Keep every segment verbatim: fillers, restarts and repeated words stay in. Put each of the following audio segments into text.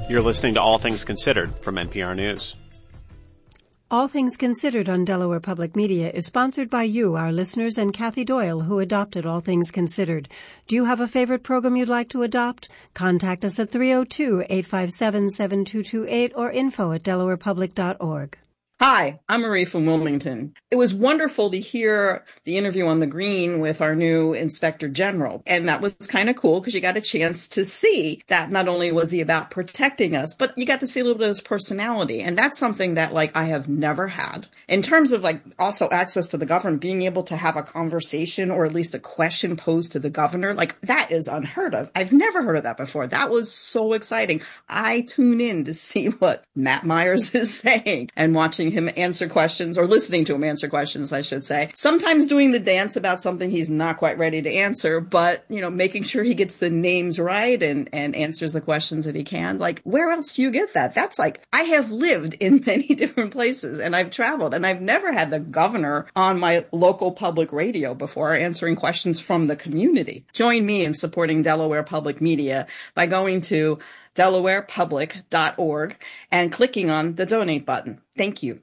You're listening to All Things Considered from N P R News. All Things Considered on Delaware Public Media is sponsored by you, our listeners, and Kathy Doyle, who adopted All Things Considered. Do you have a favorite program you'd like to adopt? Contact us at three oh two, eight five seven, seven two two eight or info at delaware public dot org. Hi, I'm Marie from Wilmington. It was wonderful to hear the interview on the Green with our new Inspector General. And that was kind of cool because you got a chance to see that not only was he about protecting us, but you got to see a little bit of his personality. And that's something that, like, I have never had. In terms of, like, also access to the government, being able to have a conversation or at least a question posed to the governor, like, that is unheard of. I've never heard of that before. That was so exciting. I tune in to see what Matt Myers is saying and watching him answer questions, or listening to him answer questions, I should say. Sometimes doing the dance about something he's not quite ready to answer, but, you know, making sure he gets the names right and, and answers the questions that he can. Like, where else do you get that? That's like, I have lived in many different places and I've traveled and I've never had the governor on my local public radio before answering questions from the community. Join me in supporting Delaware Public Media by going to delaware public dot org and clicking on the donate button. Thank you.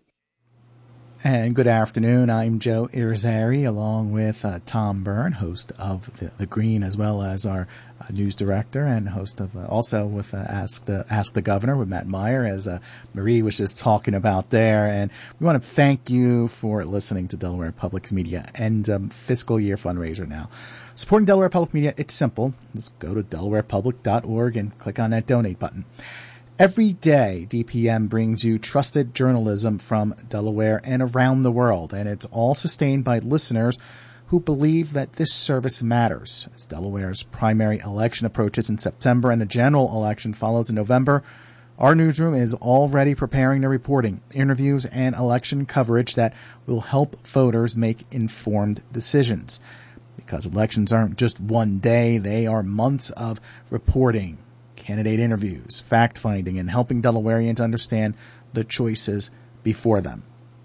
And good afternoon. I'm Joe Irizarry, along with uh, Tom Byrne, host of the, the Green, as well as our uh, news director and host of uh, also with uh, Ask the Ask the Governor with Matt Meyer, as uh, Marie was just talking about there. And we want to thank you for listening to Delaware Public Media and um, fiscal year fundraiser now. Supporting Delaware Public Media, it's simple. Just go to delaware public dot org and click on that donate button. Every day, D P M brings you trusted journalism from Delaware and around the world, and it's all sustained by listeners who believe that this service matters. As Delaware's primary election approaches in September and the general election follows in November, our newsroom is already preparing the reporting, interviews, and election coverage that will help voters make informed decisions. Because elections aren't just one day, they are months of reporting, candidate interviews, fact-finding, and helping Delawareans understand the choices before them.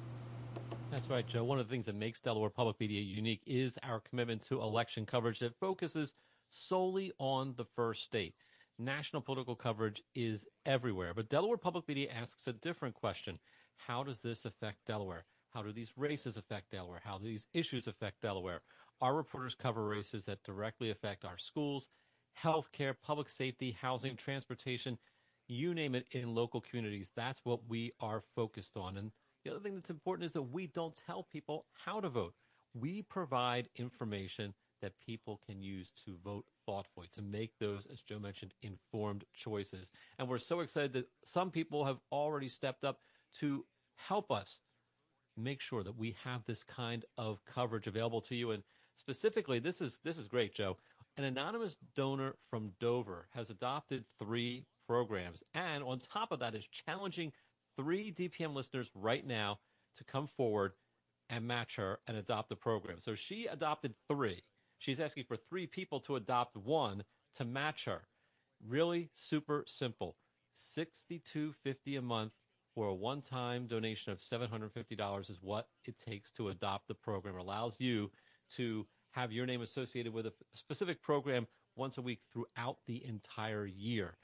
That's right, Joe. One of the things that makes Delaware Public Media unique is our commitment to election coverage that focuses solely on the first state. National political coverage is everywhere, but Delaware Public Media asks a different question. How does this affect Delaware? How do these races affect Delaware? How do these issues affect Delaware? Our reporters cover races that directly affect our schools, healthcare, public safety, housing, transportation, you name it, in local communities. That's what we are focused on. And the other thing that's important is that we don't tell people how to vote. We provide information that people can use to vote thoughtfully, to make those, as Joe mentioned, informed choices. And we're so excited that some people have already stepped up to help us make sure that we have this kind of coverage available to you. And specifically, this is this is great, Joe. An anonymous donor from Dover has adopted three programs, and on top of that is challenging three D P M listeners right now to come forward and match her and adopt the program. So she adopted three. She's asking for three people to adopt one to match her. Really super simple. sixty-two fifty a month for a one-time donation of seven hundred fifty dollars is what it takes to adopt the program. It allows you to have your name associated with a specific program once a week throughout the entire year.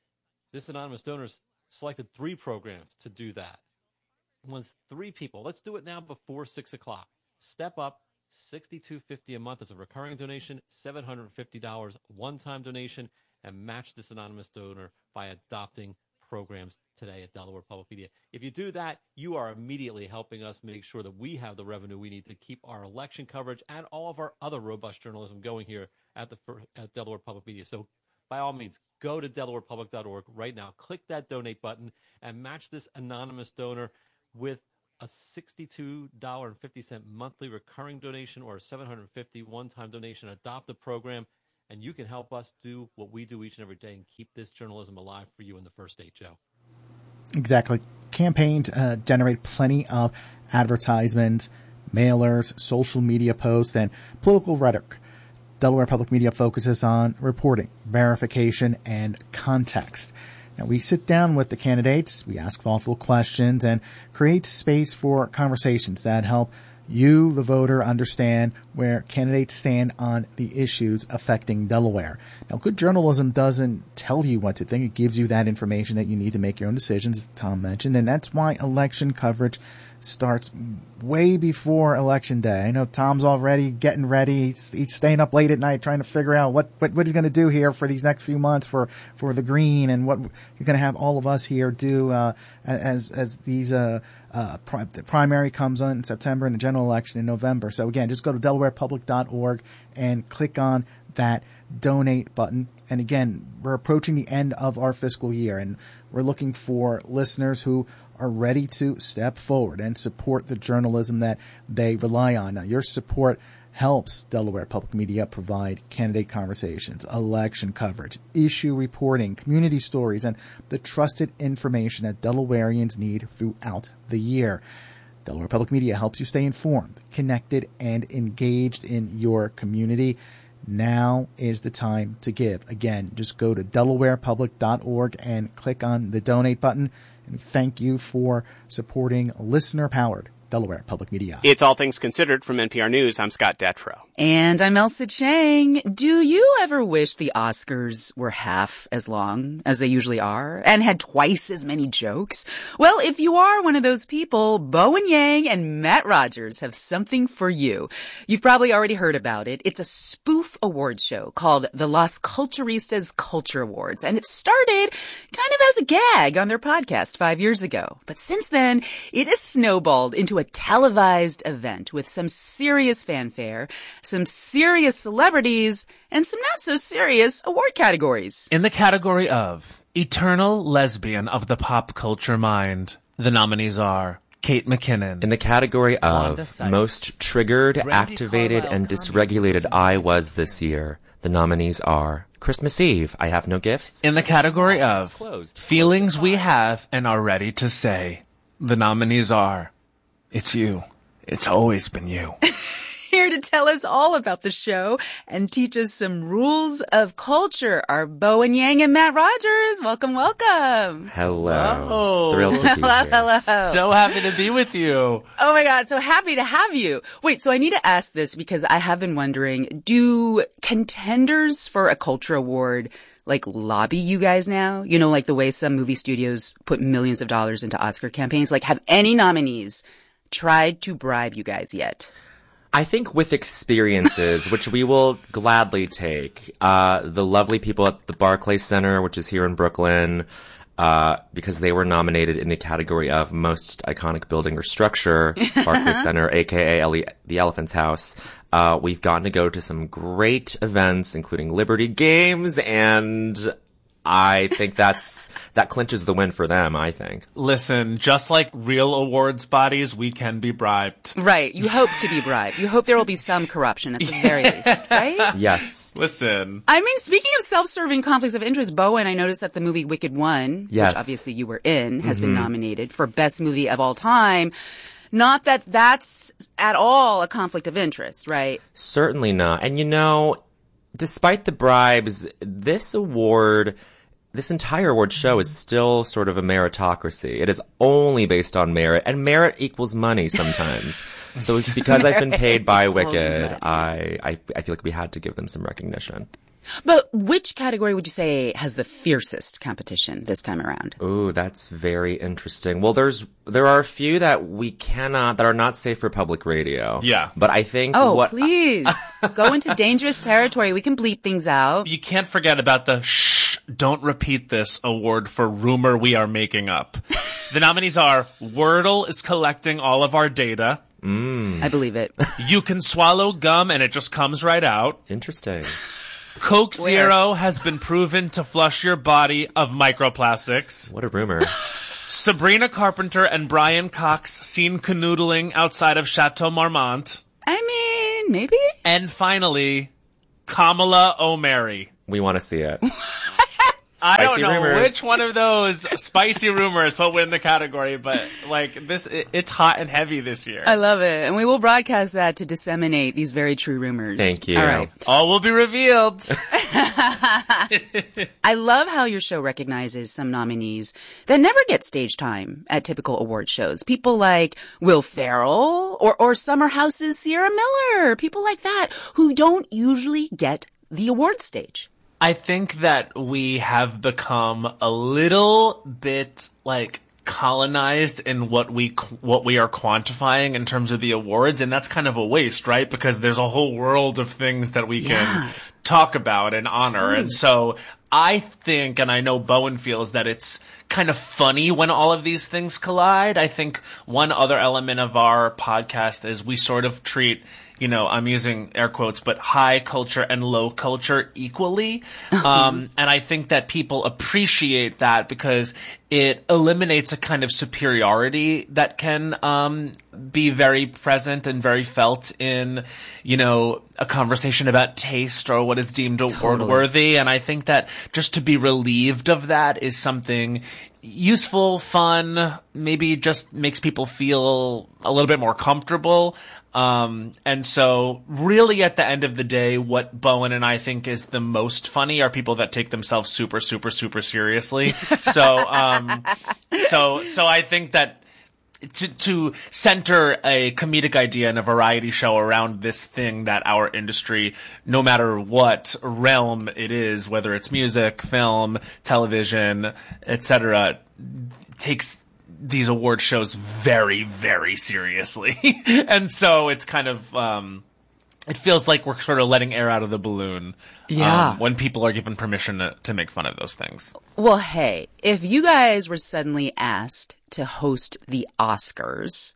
This anonymous donor selected three programs to do that. Once three people, let's do it now before six o'clock. Step up, sixty-two fifty a month as a recurring donation, seven hundred fifty dollars one-time donation, and match this anonymous donor by adopting programs today at Delaware Public Media. If you do that, you are immediately helping us make sure that we have the revenue we need to keep our election coverage and all of our other robust journalism going here at the at Delaware Public Media. So by all means, go to delaware public dot org right now, click that donate button, and match this anonymous donor with a sixty-two fifty monthly recurring donation or a seven hundred fifty one-time donation. Adopt the program, and you can help us do what we do each and every day and keep this journalism alive for you in the first state, Joe. Exactly. Campaigns uh, generate plenty of advertisements, mailers, social media posts, and political rhetoric. Delaware Public Media focuses on reporting, verification, and context. Now, we sit down with the candidates, we ask thoughtful questions, and create space for conversations that help you, the voter, understand where candidates stand on the issues affecting Delaware. Now, good journalism doesn't tell you what to think. It gives you that information that you need to make your own decisions, as Tom mentioned, and that's why election coverage starts way before Election Day. I know Tom's already getting ready. He's, he's staying up late at night trying to figure out what, what, what he's going to do here for these next few months for, for the Green, and what you're going to have all of us here do, uh, as, as these, uh, uh, pri- the primary comes on in September and the general election in November. So again, just go to delaware public dot org and click on that donate button. And again, we're approaching the end of our fiscal year, and we're looking for listeners who are ready to step forward and support the journalism that they rely on. Now, your support helps Delaware Public Media provide candidate conversations, election coverage, issue reporting, community stories, and the trusted information that Delawareans need throughout the year. Delaware Public Media helps you stay informed, connected, and engaged in your community. Now is the time to give. Again, just go to delaware public dot org and click on the donate button. And thank you for supporting listener-powered Delaware Public Media. It's All Things Considered from N P R News. I'm Scott Detrow. And I'm Elsa Chang. Do you ever wish the Oscars were half as long as they usually are and had twice as many jokes? Well, if you are one of those people, Bowen Yang and Matt Rogers have something for you. You've probably already heard about it. It's a spoof award show called the Las Culturistas Culture Awards, and it started kind of as a gag on their podcast five years ago. But since then, it has snowballed into a televised event with some serious fanfare, some serious celebrities, and some not so serious award categories. In the category of Eternal Lesbian of the Pop Culture Mind, the nominees are Kate McKinnon. In the category of Most Triggered, Randy Activated, Carlisle and Dysregulated I Was This Year, the nominees are Christmas Eve, I Have No Gifts. In the category of Feelings We Have and Are Ready to Say, the nominees are It's You. It's always been you. Here to tell us all about the show and teach us some rules of culture are Bowen Yang and Matt Rogers. Welcome, welcome. Hello. Oh. Thrilled to be Hello, here. hello. So happy to be with you. Oh my God, so happy to have you. Wait, so I need to ask this because I have been wondering, do contenders for a culture award like lobby you guys now? You know, like the way some movie studios put millions of dollars into Oscar campaigns. Like, have any nominees tried to bribe you guys yet? I think with experiences, which we will gladly take, uh, the lovely people at the Barclays Center, which is here in Brooklyn, uh, because they were nominated in the category of Most Iconic Building or Structure, Barclays Center, aka Ele- the Elephant's House. Uh, we've gotten to go to some great events, including Liberty Games, and I think that's, that clinches the win for them, I think. Listen, just like real awards bodies, we can be bribed. Right. You hope to be bribed. You hope there will be some corruption at the very least, right? Yes. Listen. I mean, speaking of self-serving conflicts of interest, Bowen, I noticed that the movie Wicked One, Yes. which obviously you were in, has Mm-hmm. been nominated for Best Movie of All Time. Not that that's at all a conflict of interest, right? Certainly not. And you know, despite the bribes, this award, this entire award show is still sort of a meritocracy. It is only based on merit, and merit equals money sometimes. So it's because I've been paid by Equals Wicked, money. I, I I feel like we had to give them some recognition. But which category would you say has the fiercest competition this time around? Ooh, that's very interesting. Well, there's there are a few that we cannot that are not safe for public radio. Yeah. But I think Oh, what please. Go into dangerous territory. We can bleep things out. You can't forget about the shh, don't repeat this award for rumor we are making up. The nominees are Wordle is collecting all of our data. I believe it. You can swallow gum and it just comes right out. interesting. Coke Where? Zero has been proven to flush your body of microplastics. What a rumor. Sabrina Carpenter and Brian Cox seen canoodling outside of Chateau Marmont. I mean, maybe? And finally, Kamala O'Mary. We want to see it. I don't Spicy know rumors. which one of those spicy rumors will win the category, but like this, it, it's hot and heavy this year. I love it. And we will broadcast that to disseminate these very true rumors. Thank you. All right. All will be revealed. I love how your show recognizes some nominees that never get stage time at typical award shows. People like Will Ferrell or, or Summer House's Sierra Miller. People like that who don't usually get the award stage. I think that we have become a little bit like colonized in what we what we are quantifying in terms of the awards, and that's kind of a waste, right? Because there's a whole world of things that we can Yeah. talk about and honor. Totally. And so I think, and I know Bowen feels, that it's kind of funny when all of these things collide. I think one other element of our podcast is we sort of treat, you know, I'm using air quotes, but high culture and low culture equally. Um, and I think that people appreciate that because it eliminates a kind of superiority that can, um, be very present and very felt in, you know, a conversation about taste or what is deemed award worthy. And I think that just to be relieved of that is something useful, fun, maybe just makes people feel a little bit more comfortable. Um, and so really at the end of the day, what Bowen and I think is the most funny are people that take themselves super, super, super seriously. So, um, so, so I think that to, to center a comedic idea in a variety show around this thing that our industry, no matter what realm it is, whether it's music, film, television, et cetera, takes these award shows very, very seriously. And so it's kind of, um, it feels like we're sort of letting air out of the balloon. Yeah. Um, when people are given permission to, to make fun of those things. Well, hey, if you guys were suddenly asked to host the Oscars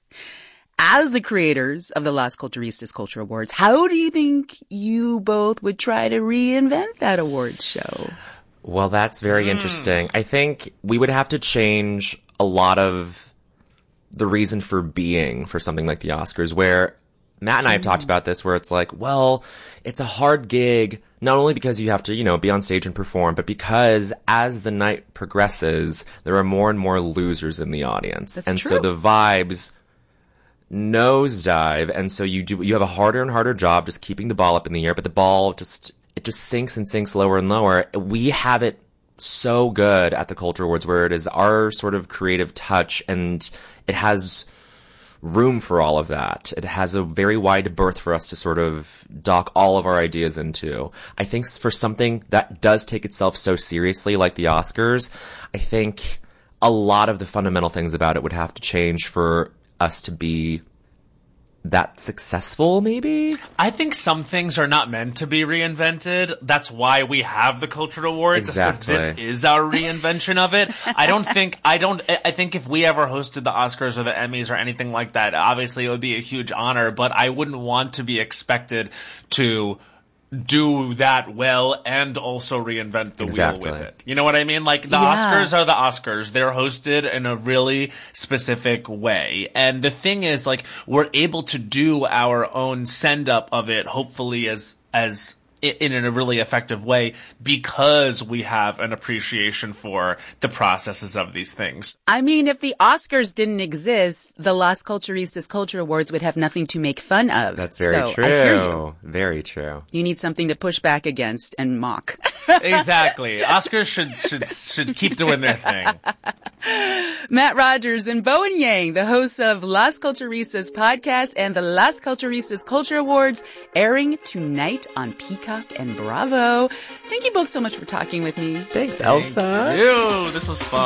as the creators of the Las Culturistas Culture Awards, how do you think you both would try to reinvent that awards show? Well, that's very mm. interesting. I think we would have to change a lot of the reason for being for something like the Oscars, where Matt and I have mm. talked about this, where it's like, well, it's a hard gig, not only because you have to, you know, be on stage and perform, but because as the night progresses, there are more and more losers in the audience. That's and true. so the vibes nosedive. And so you do, you have a harder and harder job just keeping the ball up in the air, but the ball just, it just sinks and sinks lower and lower. We have it so good at the Culture Awards where it is our sort of creative touch, and it has room for all of that. It has a very wide berth for us to sort of dock all of our ideas into. I think for something that does take itself so seriously like the Oscars, I think a lot of the fundamental things about it would have to change for us to be that successful, maybe? I think some things are not meant to be reinvented. That's why we have the Culture Awards. Exactly. This is our reinvention of it. I don't think, I don't, I think if we ever hosted the Oscars or the Emmys or anything like that, obviously it would be a huge honor, but I wouldn't want to be expected to do that well and also reinvent the Exactly. wheel with it. You know what I mean? Like the Yeah. Oscars are the Oscars. They're hosted in a really specific way. And the thing is, like, we're able to do our own send up of it, hopefully as, as, in a really effective way, because we have an appreciation for the processes of these things. I mean, if the Oscars didn't exist, the Las Culturistas Culture Awards would have nothing to make fun of. That's very so true. I hear you. Very true. You need something to push back against and mock. Exactly. Oscars should, should, should keep doing their thing. Matt Rogers and Bowen Yang, the hosts of Las Culturistas podcast and the Las Culturistas Culture Awards, airing tonight on Peacock and Bravo. Thank you both so much for talking with me. Thanks, Elsa. Ew, this was fun.